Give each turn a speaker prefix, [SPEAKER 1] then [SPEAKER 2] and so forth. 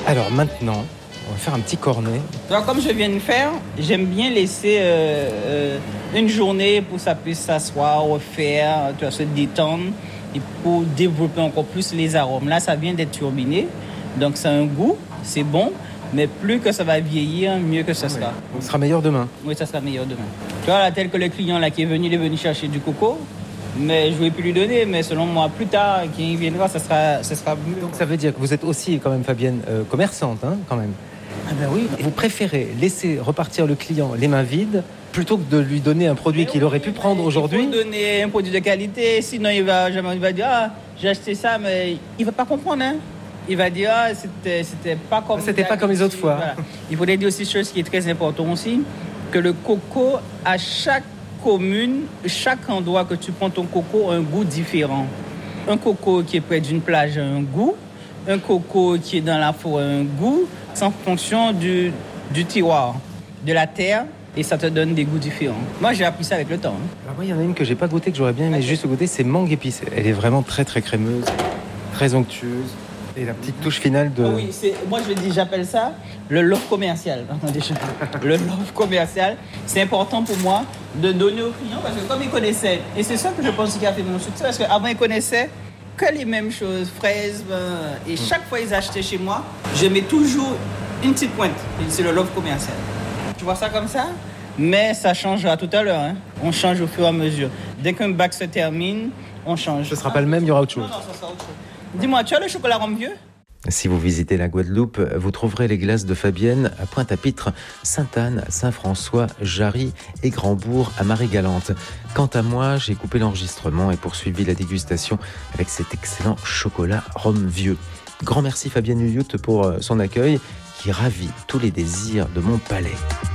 [SPEAKER 1] Alors maintenant, on va faire un petit cornet.
[SPEAKER 2] Alors, comme je viens de faire, j'aime bien laisser une journée pour que ça puisse s'asseoir, refaire, tu vois, se détendre et pour développer encore plus les arômes. Là, ça vient d'être turbiné, donc c'est un goût, c'est bon, mais plus que ça va vieillir, mieux que ça sera.
[SPEAKER 1] Donc, ce sera meilleur demain.
[SPEAKER 2] Oui, ça sera meilleur demain. Tu vois, là, tel que le client là, qui est venu, il est venu chercher du coco, mais je ne voulais plus lui donner, mais selon moi, plus tard, quand il viendra, ça sera mieux.
[SPEAKER 1] Donc ça veut dire que vous êtes aussi quand même, Fabienne, commerçante, hein, quand même.
[SPEAKER 2] Ah ben oui.
[SPEAKER 1] Vous préférez laisser repartir le client les mains vides plutôt que de lui donner un produit qu'il aurait pu prendre aujourd'hui?
[SPEAKER 2] Il faut donner un produit de qualité, sinon il va dire ah, j'ai acheté ça, mais il va pas comprendre. Hein. Il va dire ah, c'était pas comme les
[SPEAKER 1] autres fois.
[SPEAKER 2] Voilà. Il faudrait dire aussi une chose qui est très important aussi, que le coco, à chaque commune, chaque endroit que tu prends ton coco a un goût différent. Un coco qui est près d'une plage a un goût, un coco qui est dans la forêt a un goût, c'est en fonction du terroir, de la terre, et ça te donne des goûts différents. Moi, j'ai appris ça avec le temps. Hein.
[SPEAKER 1] Alors moi, il y en a une que j'ai pas goûtée, que j'aurais bien aimé juste goûter, c'est mangue épicée. Elle est vraiment très très crémeuse, très onctueuse. Et la petite touche finale de...
[SPEAKER 2] Oui, moi j'appelle ça le love commercial. Le love commercial, c'est important pour moi de donner aux clients parce que comme ils connaissaient, et c'est ça que je pense qui a fait mon succès, parce qu'avant ils connaissaient que les mêmes choses, fraises, et chaque fois ils achetaient chez moi, je mets toujours une petite pointe. C'est le love commercial. Tu vois ça comme ça? Mais ça changera tout à l'heure. Hein. On change au fur et à mesure. Dès qu'un bac se termine, on change.
[SPEAKER 1] Ce ne sera pas le même, il y aura autre chose.
[SPEAKER 2] Non, ça sera autre chose. Dis-moi, tu as le chocolat rhum vieux?
[SPEAKER 1] Si vous visitez la Guadeloupe, vous trouverez les glaces de Fabienne à Pointe-à-Pitre, Sainte-Anne, Saint-François, Jarry et Grandbourg à Marie-Galante. Quant à moi, j'ai coupé l'enregistrement et poursuivi la dégustation avec cet excellent chocolat rhum vieux. Grand merci Fabienne Huyout pour son accueil qui ravit tous les désirs de mon palais.